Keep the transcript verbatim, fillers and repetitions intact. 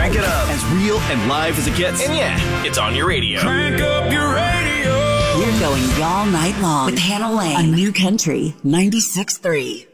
Crank it up. As real and live as it gets. And yeah, it's on your radio. Crank up your radio. We're going all night long with Hannah Lane on New Country ninety-six point three.